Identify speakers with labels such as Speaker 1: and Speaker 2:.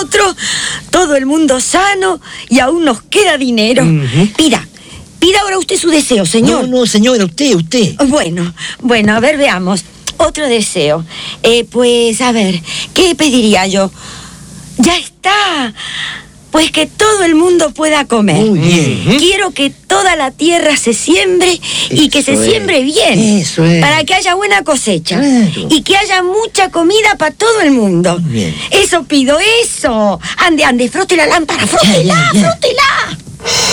Speaker 1: nosotros, todo el mundo sano y aún nos queda dinero. Pida ahora usted su deseo, señor.
Speaker 2: No, señora, usted.
Speaker 1: Bueno, a ver, veamos. Otro deseo. Pues, a ver, ¿qué pediría yo? ¡Ya está! Pues que todo el mundo pueda comer.
Speaker 2: Muy bien.
Speaker 1: Quiero que toda la tierra se siembre y que se siembre bien.
Speaker 2: Eso es.
Speaker 1: Para que haya buena cosecha.
Speaker 2: Claro.
Speaker 1: Y que haya mucha comida para todo el mundo.
Speaker 2: Bien.
Speaker 1: Eso pido, eso. Ande, frote la lámpara, frótela.